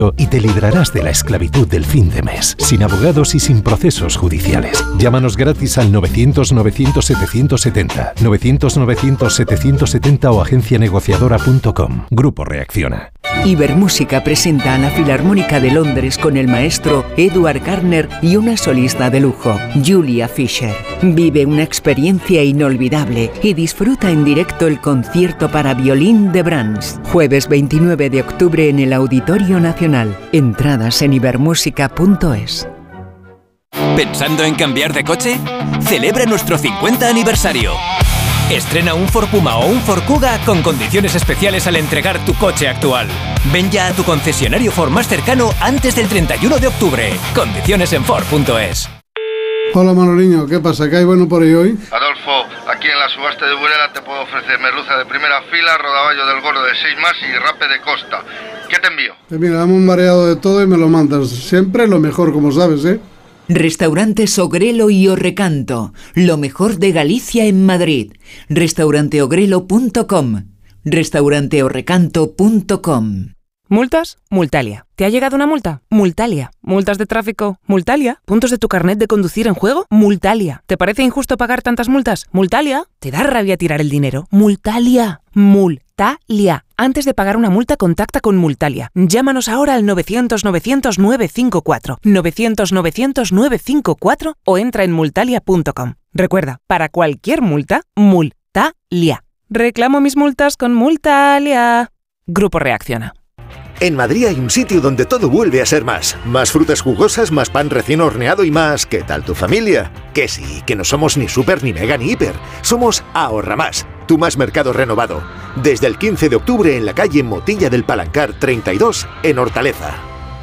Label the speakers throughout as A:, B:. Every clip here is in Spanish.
A: y te librarás de la esclavitud del fin de mes, sin abogados y sin procesos judiciales. Llámanos gratis al 900-900-770, 900-900-770 o agencianegociadora.com. Grupo Reacciona.
B: Ibermúsica presenta a la Filarmónica de Londres con el maestro Edward Garner y una solista de lujo, Julia Fisher. Vive una experiencia inolvidable y disfruta en directo el concierto para violín de Brahms. Jueves 29 de octubre en el Auditorio Nacional. Entradas en ibermúsica.es.
C: ¿Pensando en cambiar de coche? Celebra nuestro 50 aniversario. Estrena un Ford Puma o un Ford Kuga con condiciones especiales al entregar tu coche actual. Ven ya a tu concesionario Ford más cercano antes del 31 de octubre. Condiciones en Ford.es.
D: Hola Manoliño, ¿qué pasa? ¿Qué hay bueno por ahí hoy?
E: Adolfo, aquí en la subasta de Burela te puedo ofrecer merluza de primera fila, rodaballo del gordo de 6 más y rape de costa. ¿Qué te envío?
D: Mira, dame un mareado de todo y me lo mandas. Siempre lo mejor, como sabes, ¿eh?
B: Restaurantes Ogrelo y Orrecanto, lo mejor de Galicia en Madrid. Restauranteogrelo.com, restauranteorrecanto.com.
F: ¿Multas? Multalia. ¿Te ha llegado una multa? Multalia. ¿Multas de tráfico? Multalia. ¿Puntos de tu carnet de conducir en juego? Multalia. ¿Te parece injusto pagar tantas multas? Multalia. ¿Te da rabia tirar el dinero? Multalia. Multalia. Antes de pagar una multa, contacta con Multalia. Llámanos ahora al 900-900-954, 900-900-954 o entra en multalia.com. Recuerda, para cualquier multa, Multalia. Reclamo mis multas con Multalia. Grupo Reacciona.
G: En Madrid hay un sitio donde todo vuelve a ser más. Más frutas jugosas, más pan recién horneado y más... ¿Qué tal tu familia? Que sí, que no somos ni super, ni mega, ni hiper. Somos Ahorra Más, tu más mercado renovado. Desde el 15 de octubre en la calle Motilla del Palancar 32, en Hortaleza.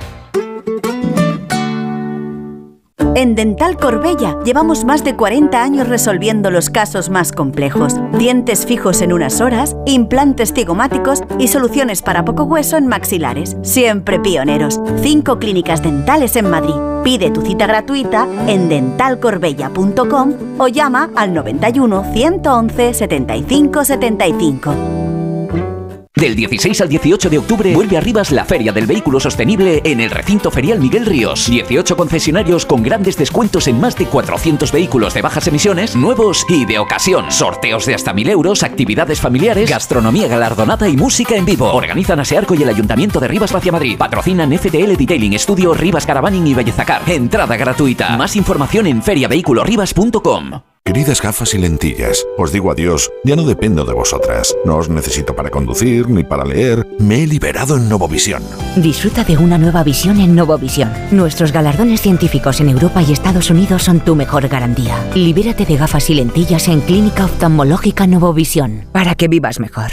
H: En Dental Corbella llevamos más de 40 años resolviendo los casos más complejos. Dientes fijos en unas horas, implantes cigomáticos y soluciones para poco hueso en maxilares. Siempre pioneros. 5 clínicas dentales en Madrid. Pide tu cita gratuita en dentalcorbella.com o llama al 91 111 75 75.
C: Del 16 al 18 de octubre vuelve a Rivas la Feria del Vehículo Sostenible en el Recinto Ferial Miguel Ríos. 18 concesionarios con grandes descuentos en más de 400 vehículos de bajas emisiones, nuevos y de ocasión. Sorteos de hasta 1.000 euros, actividades familiares, gastronomía galardonada y música en vivo. Organizan Asearco y el Ayuntamiento de Rivas Vacia Madrid. Patrocinan FTL Detailing, Estudio Rivas Caravaning y Bellezacar. Entrada gratuita. Más información en feriavehiculorrivas.com.
I: Queridas gafas y lentillas, os digo adiós, ya no dependo de vosotras. No os necesito para conducir ni para leer. Me he liberado en Novovisión.
J: Disfruta de una nueva visión en Novovisión. Nuestros galardones científicos en Europa y Estados Unidos son tu mejor garantía. Libérate de gafas y lentillas en Clínica Oftalmológica Novovisión, para que vivas mejor.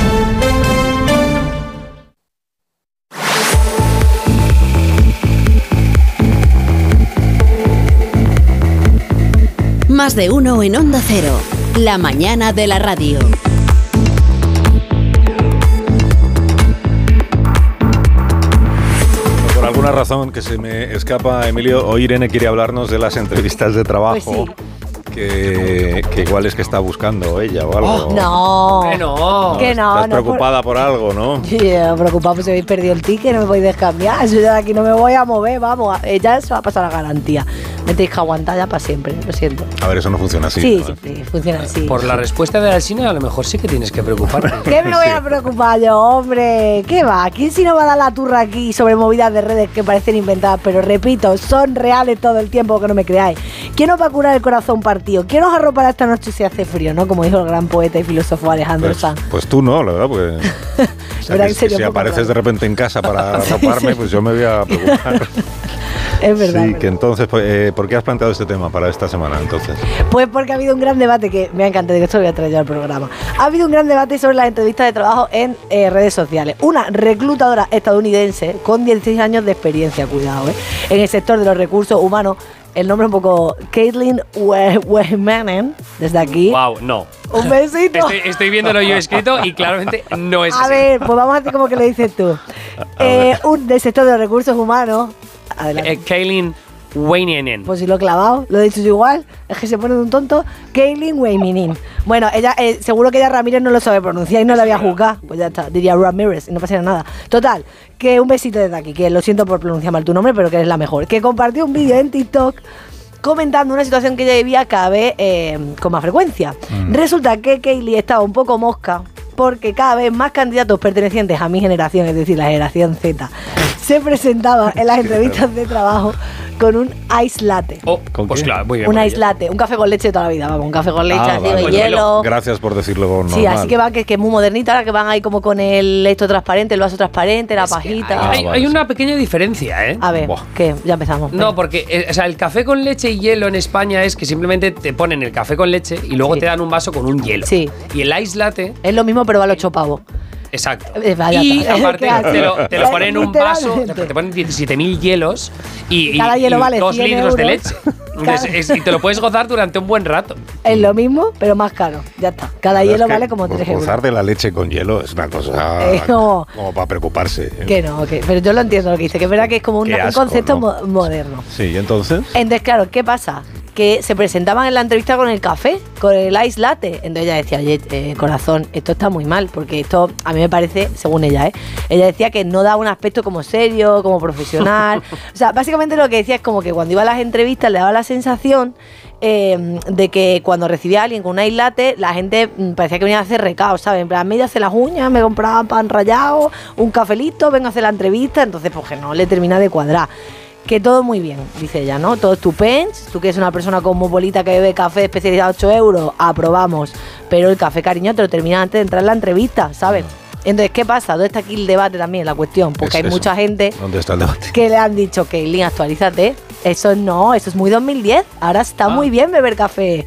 K: Más de uno en Onda Cero. La mañana de la radio.
L: Por alguna razón que se me escapa, Emilio, hoy Irene quiere hablarnos de las entrevistas de trabajo.
M: Pues sí.
L: Que igual es que está buscando ella o algo.
M: No, que no.
L: Estás preocupada por algo, ¿no?
M: Sí, preocupada pues si habéis perdido el ticket, no me podéis cambiar. Yo de aquí no me voy a mover, vamos. Ella se va a pasar la garantía. Me tenéis que aguantar ya para siempre, lo siento.
L: A ver, eso no funciona así.
M: Sí,
L: ¿no?
M: sí, funciona así.
N: Por la respuesta de Alsina, a lo mejor sí que tienes que preocuparte.
M: ¿Qué me voy a preocupar yo, hombre? ¿Qué va? ¿Quién si no va a dar la turra aquí sobre movidas de redes que parecen inventadas? Pero repito, son reales todo el tiempo, que no me creáis. ¿Quién os va a curar el corazón partido? ¿Quién os arropará esta noche si hace frío, no? Como dijo el gran poeta y filósofo Alejandro Sanz.
L: Pues tú no, la verdad, pues... O sea, que si apareces de repente en casa para arroparme, pues yo me voy a preocupar.
M: Es verdad.
L: Sí, que entonces, ¿por qué has planteado este tema para esta semana, entonces?
M: Pues porque ha habido un gran debate, que me ha encantado, que esto lo voy a traer yo al programa. Ha habido un gran debate sobre las entrevistas de trabajo en redes sociales. Una reclutadora estadounidense con 16 años de experiencia, cuidado, en el sector de los recursos humanos, el nombre un poco Caitlin Wehmanen, desde aquí.
N: Wow, no.
M: Un besito.
N: Estoy viéndolo yo escrito y claramente no es
M: así. A ver, pues vamos a hacer como que le dices tú. Del sector de los recursos humanos.
N: Caitlin Wehmanen.
M: Pues si lo he clavado, lo he dicho yo igual, es que se pone de un tonto. Caitlin Wehmanen. Bueno, ella, seguro que ella Ramírez no lo sabe pronunciar y no la voy a juzgar. Pues ya está, diría Ramírez y no pasaría nada. Total, que un besito desde aquí, que lo siento por pronunciar mal tu nombre, pero que eres la mejor, que compartió un vídeo en TikTok comentando una situación que ella vivía cada vez con más frecuencia. Resulta que Kylie estaba un poco mosca porque cada vez más candidatos pertenecientes a mi generación, es decir, la generación Z, se presentaban en las entrevistas de trabajo con un ice latte.
N: Pues claro, muy bien.
M: Un ice latte, un café con leche de toda la vida, vamos, un café con leche, así de hielo.
L: Gracias por decirlo con normal.
M: Sí, así que van, que es muy modernito, ahora que van ahí como con el esto transparente, el vaso transparente, la pajita.
N: Hay una pequeña diferencia, ¿eh?
M: A ver, ¿qué? Ya empezamos.
N: No, porque el café con leche y hielo en España es que simplemente te ponen el café con leche y luego te dan un vaso con un hielo.
M: Sí.
N: Y el ice latte
M: es lo mismo, pero vale 8 pavos.
N: Exacto. Y aparte te lo ponen en un vaso, te ponen 17.000 hielos y
M: cada hielo vale
N: 2 litros
M: euros.
N: de leche. Entonces, y te lo puedes gozar durante un buen rato.
M: Es lo mismo, pero más caro. Ya está. Cada hielo vale como 3 euros.
L: Gozar de la leche con hielo es una cosa como para preocuparse.
M: Que no, pero yo lo entiendo lo que dice, que es verdad que es como un concepto moderno.
L: Sí, ¿y entonces?
M: Entonces, claro, ¿qué pasa? Que se presentaban en la entrevista con el café, con el ice latte. Entonces ella decía, oye, corazón, esto está muy mal, porque esto a mí me parece, según ella, ella decía que no da un aspecto como serio, como profesional. O sea, básicamente lo que decía es como que cuando iba a las entrevistas le daba la sensación de que cuando recibía a alguien con un ice latte, la gente parecía que venía a hacer recados, ¿sabes? En plan, me hace las uñas, me compraba pan rallado, un cafelito, vengo a hacer la entrevista, entonces pues que no le termina de cuadrar. Que todo muy bien, dice ella, ¿no? Todo estupendo. Tú que eres una persona cosmopolita que bebe café especializado a 8 euros, aprobamos. Pero el café, cariño, te lo terminas antes de entrar en la entrevista, ¿sabes? Entonces, ¿qué pasa? ¿Dónde está aquí el debate también, la cuestión? Porque hay mucha gente
L: ¿dónde está el debate?
M: Que le han dicho que, Lin, actualízate. Eso no, eso es muy 2010. Ahora está muy bien beber café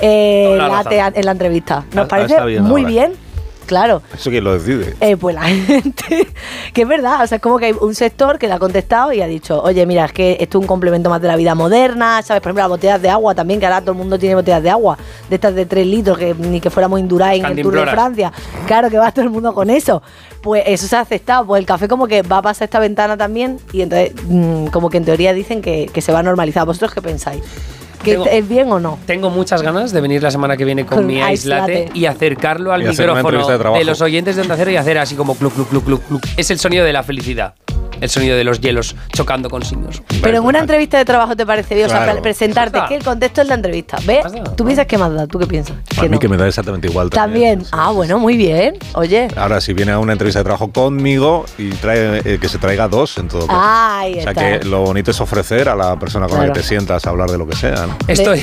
M: latte en la entrevista. Nos parece muy bien. Claro.
L: ¿Eso quién lo decide?
M: Pues la gente, que es verdad, o sea, es como que hay un sector que le ha contestado y ha dicho, oye, mira, es que esto es un complemento más de la vida moderna, ¿sabes? Por ejemplo, las botellas de agua también, que ahora todo el mundo tiene botellas de agua, de estas de 3 litros, que ni que fuéramos Indurain en el Tour de Francia. Claro que va todo el mundo con eso. Pues eso se ha aceptado, pues el café como que va a pasar esta ventana también y entonces como que en teoría dicen que se va a normalizar. ¿Vosotros qué pensáis? ¿Es bien o no?
N: Tengo muchas ganas de venir la semana que viene con mi ice latte y acercarlo al micrófono de los oyentes de Onda Cero y hacer así como cluc, cluc, cluc, cluc, cluc. Es el sonido de la felicidad. El sonido de los hielos chocando con signos.
M: Pero en una entrevista de trabajo te parece bien, claro, o sea, presentarte, que el contexto es la entrevista. ¿Ves? ¿Tú piensas qué más da? ¿Tú qué piensas?
L: A mí que me da exactamente igual
M: también. Ah, bueno, muy bien. Oye.
L: Ahora, si viene a una entrevista de trabajo conmigo y trae que se traiga 2 en todo caso.
M: Ahí
L: está. O sea, que lo bonito es ofrecer a la persona con la que te sientas a hablar de lo que sea, ¿no?
N: Estoy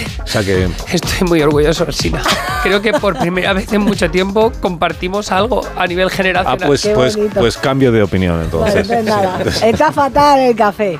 N: muy orgulloso, Alsina. Creo que por primera vez en mucho tiempo compartimos algo a nivel generacional.
L: Pues cambio de opinión entonces.
M: Pues nada. Está fatal el café.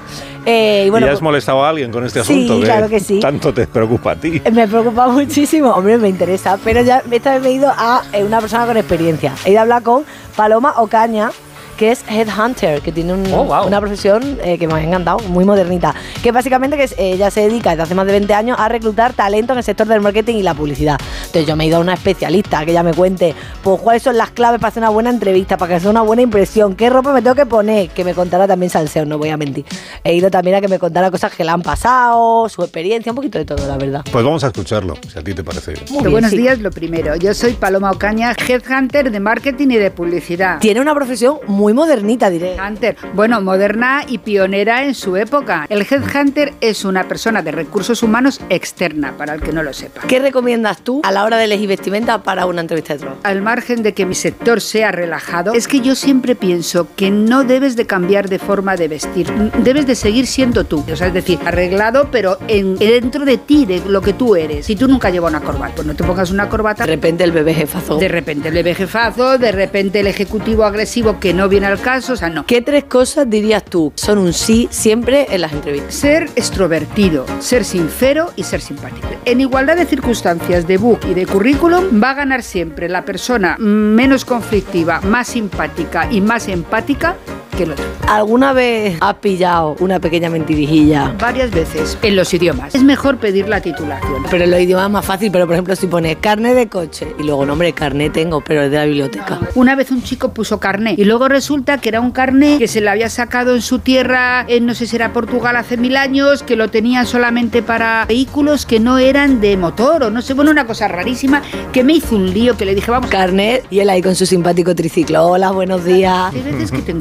L: Y has molestado a alguien con este asunto?
M: Sí, claro que sí.
L: ¿Tanto te preocupa a ti?
M: Me preocupa muchísimo. Hombre, me interesa. Pero ya esta vez me he ido a una persona con experiencia. He ido a hablar con Paloma Ocaña, que es Headhunter, que tiene una profesión que me ha encantado, muy modernita. Que básicamente ella se dedica desde hace más de 20 años a reclutar talento en el sector del marketing y la publicidad. Entonces yo me he ido a una especialista que ella me cuente pues cuáles son las claves para hacer una buena entrevista, para que sea una buena impresión, qué ropa me tengo que poner, que me contara también salseo, no voy a mentir. He ido también a que me contara cosas que le han pasado, su experiencia, un poquito de todo, la verdad.
L: Pues vamos a escucharlo, si a ti te parece bien.
O: Muy bien, buenos días, lo primero. Yo soy Paloma Ocaña, Headhunter de marketing y de publicidad.
M: Tiene una profesión muy modernita, diré.
O: Headhunter, bueno, moderna y pionera en su época. El Headhunter es una persona de recursos humanos externa, para el que no lo sepa.
M: ¿Qué recomiendas tú a la hora de elegir vestimenta para una entrevista de trabajo?
O: Al margen de que mi sector sea relajado, es que yo siempre pienso que no debes de cambiar de forma de vestir. Debes de seguir siendo tú. O sea, es decir, arreglado, pero dentro de ti, de lo que tú eres. Si tú nunca llevas una corbata, pues no te pongas una corbata.
M: De repente el bebé jefazo.
O: De repente el bebé jefazo, de repente el ejecutivo agresivo que no viene al caso, o sea, no.
M: ¿Qué 3 cosas dirías tú son un sí siempre en las entrevistas?
O: Ser extrovertido, ser sincero y ser simpático. En igualdad de circunstancias, de book y de currículum, va a ganar siempre la persona menos conflictiva, más simpática y más empática que el otro.
M: ¿Alguna vez has pillado una pequeña mentirijilla?
O: Varias veces. En los idiomas. Es mejor pedir la titulación.
M: Pero en los idiomas es más fácil, pero por ejemplo si pones carné de coche y luego, no hombre, carné tengo, pero es de la biblioteca.
O: Una vez un chico puso carné y luego resulta que era un carné que se le había sacado en su tierra, no sé si era Portugal hace 1000 años, que lo tenían solamente para vehículos que no eran de motor o no sé, bueno, una cosa rarísima que me hizo un lío, que le dije, vamos.
M: Carnet y él ahí con su simpático triciclo. Hola, buenos días.
O: Hay veces que te encuentras con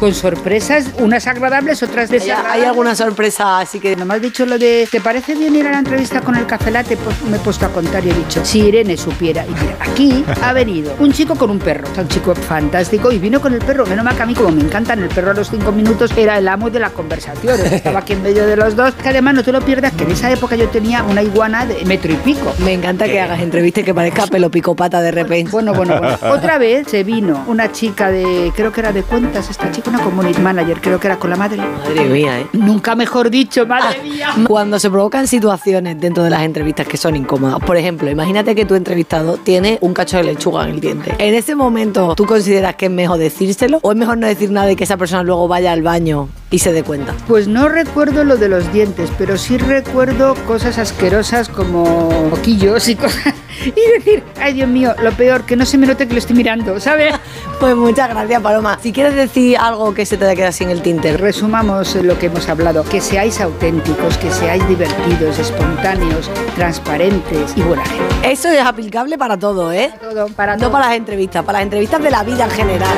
O: con sorpresas, unas agradables, otras desagradables.
M: ¿Hay alguna sorpresa así que
O: no me has dicho lo de ¿te parece bien ir a la entrevista con el Café Latte? Pues me he puesto a contar y he dicho, si Irene supiera. Y mira, aquí ha venido un chico con un perro, un chico fantástico, y vino con el perro. Menos mal que a mí, como me encantan, el perro a los 5 minutos era el amo de la conversación. Estaba aquí en medio de los dos. Que además no te lo pierdas, que en esa época yo tenía una iguana de 1,5 metros.
M: Me encanta que hagas entrevistas que parezca pelo picopata de repente.
O: Bueno. Otra vez se vino una chica de, creo que era de cuentas, esta chica, una community manager, creo que era con la madre.
M: Madre mía,
O: Nunca mejor dicho, madre mía.
M: Cuando se provocan situaciones dentro de las entrevistas que son incómodas. Por ejemplo, imagínate que tu entrevistado tiene un cacho de lechuga en el diente. En ese momento, ¿tú consideras que es mejor decírselo o es mejor no decir nada y que esa persona luego vaya al baño y se dé cuenta?
O: Pues no recuerdo lo de los dientes, pero sí recuerdo cosas asquerosas como moquillos y cosas. Y decir, ay Dios mío, lo peor, que no se me note que lo estoy mirando, ¿sabes?
M: Pues muchas gracias, Paloma. Si quieres decir algo que se te queda así en el tinte.
O: Resumamos lo que hemos hablado, que seáis auténticos, que seáis divertidos, espontáneos, transparentes y buena gente.
M: Eso es aplicable para todo, ¿eh?
O: Para todo, para
M: no
O: todo.
M: Para las entrevistas de la vida en general.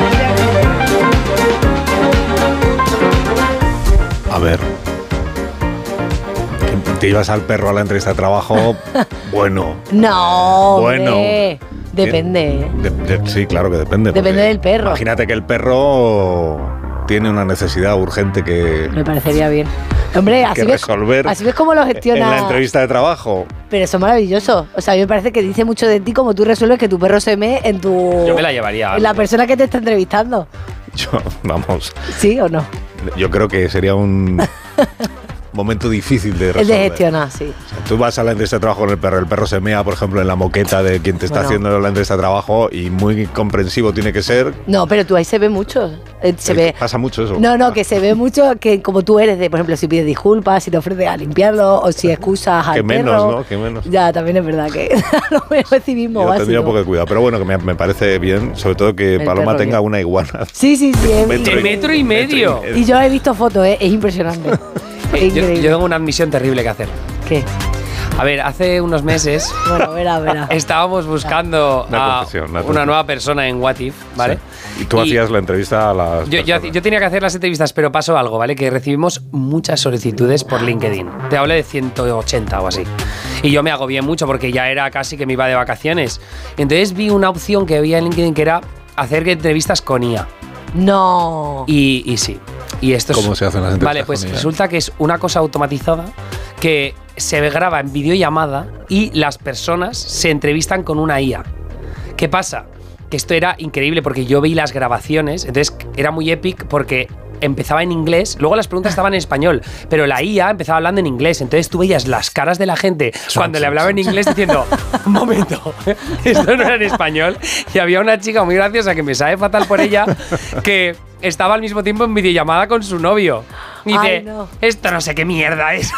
L: A ver, te ibas al perro a la entrevista de trabajo, bueno.
M: No,
L: bueno.
M: Depende.
L: Sí, claro que depende.
M: Depende del perro.
L: Imagínate que el perro tiene una necesidad urgente que...
M: Me parecería bien. Hombre, así ves cómo lo gestiona.
L: En la entrevista de trabajo.
M: Pero eso es maravilloso. O sea, a mí me parece que dice mucho de ti como tú resuelves que tu perro se mee en tu...
N: Yo me la llevaría.
M: En la persona que te está entrevistando.
L: Vamos.
M: ¿Sí o no?
L: Yo creo que sería un momento difícil de resolver.
M: Es de gestionar, sí.
L: O sea, tú vas a la entrevista de trabajo con el perro se mea, por ejemplo, en la moqueta de quien te está haciendo la entrevista de trabajo y muy comprensivo tiene que ser.
M: No, pero tú ahí se ve mucho.
L: Pasa mucho eso.
M: No, que se ve mucho que como tú eres, por ejemplo, si pides disculpas, si te ofreces a limpiarlo o si excusas al
L: perro. Que menos,
M: perro.
L: ¿no? Que menos.
M: Ya, también es verdad que lo es civismo básico.
L: Yo tendría un poco de cuidado, pero bueno, que me parece bien, sobre todo que
M: El
L: Paloma
M: perro
L: tenga
M: bien.
L: una iguana.
M: Sí.
N: De 1,5 metros.
M: Y yo he visto fotos, es impresionante.
N: Yo tengo una admisión terrible que hacer.
M: ¿Qué?
N: A ver, hace unos meses
M: verá.
N: estábamos buscando una nueva persona en What If, ¿vale?
L: Sí. Y tú hacías la entrevista a las
N: yo tenía que hacer las entrevistas, pero pasó algo, ¿vale? Que recibimos muchas solicitudes por LinkedIn. Te hablo de 180 o así. Y yo me agobié mucho porque ya era casi que me iba de vacaciones. Entonces vi una opción que había en LinkedIn que era hacer entrevistas con IA.
M: No.
N: Y sí. Y esto
L: ¿Cómo se hacen las entrevistas?
N: Vale, pues resulta que es una cosa automatizada que se graba en videollamada y las personas se entrevistan con una IA. ¿Qué pasa? Que esto era increíble porque yo vi las grabaciones, entonces era muy épico porque empezaba en inglés, luego las preguntas estaban en español, pero la IA empezaba hablando en inglés, entonces tú veías las caras de la gente cuando le hablaba en inglés diciendo, un momento, esto no era en español, y había una chica muy graciosa que me sabe fatal por ella, que estaba al mismo tiempo en videollamada con su novio. Y dice, esto no sé qué mierda es.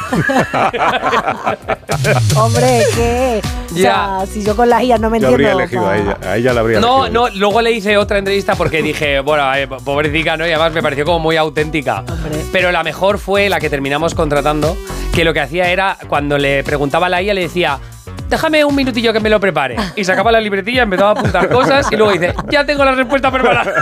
M: Hombre, ¿qué? Ya. O sea, si yo con las IA no me entiendo.
L: Yo habría elegido a ella la habría elegido.
N: No, luego le hice otra entrevista porque dije, bueno, pobrecita, ¿no? Y además me pareció como muy auténtica. Hombre. Pero la mejor fue la que terminamos contratando, que lo que hacía era, cuando le preguntaba a la IA, le decía, déjame un minutillo que me lo prepare. Y sacaba la libretilla, empezaba a apuntar cosas y luego dice, ya tengo la respuesta preparada.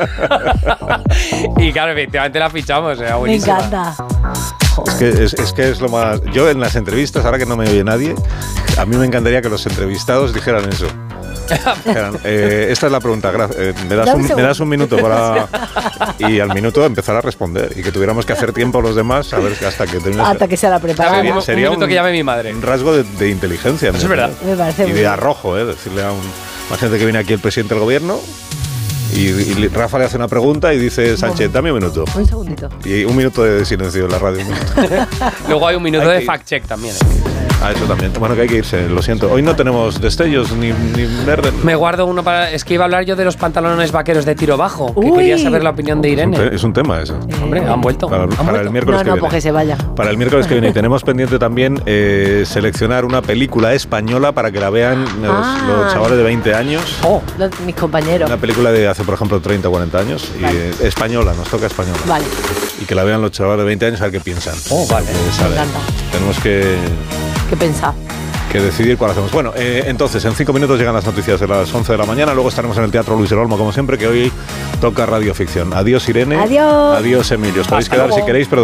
N: Y claro, efectivamente la fichamos, era buenísima.
M: Me encanta.
L: Es que es lo más... Yo en las entrevistas, ahora que no me oye nadie, a mí me encantaría que los entrevistados dijeran eso. Esta es la pregunta, me das un minuto para... Y al minuto empezar a responder y que tuviéramos que hacer tiempo los demás a ver hasta que termine.
M: Hasta que se la prepara.
L: Sería
N: un minuto que llame mi madre.
L: Un rasgo de inteligencia.
N: Eso es verdad.
M: Me parece
L: y de arrojo, decirle a imagínate que viene aquí el presidente del gobierno y Rafa le hace una pregunta y dice, Sánchez, dame un minuto.
M: Un segundito.
L: Y un minuto de silencio en la radio.
N: Luego hay un minuto de fact-check también.
L: Eso también. Bueno, que hay que irse, lo siento. Hoy no tenemos destellos ni verde.
N: Me guardo uno para... Es que iba a hablar yo de los pantalones vaqueros de tiro bajo, que quería saber la opinión de Irene.
L: Es un tema eso.
N: Hombre, han vuelto.
L: Para el miércoles que viene.
M: Porque se vaya.
L: Para el miércoles que viene. Y tenemos pendiente también seleccionar una película española para que la vean los chavales de 20 años.
M: Mis compañeros.
L: Una película de hace, por ejemplo, 30 o 40 años. Vale. Y española, nos toca española.
M: Vale.
L: Y que la vean los chavales de 20 años a ver qué piensan.
N: Vale.
M: Me encanta.
L: Tenemos que
M: pensar.
L: que decidir cuál hacemos. Bueno, entonces, en 5 minutos llegan las noticias de las 11 de la mañana. Luego estaremos en el Teatro Luis del Olmo, como siempre, que hoy toca radioficción. Adiós, Irene.
M: Adiós.
L: Adiós, Emilio. Os podéis quedar si queréis, pero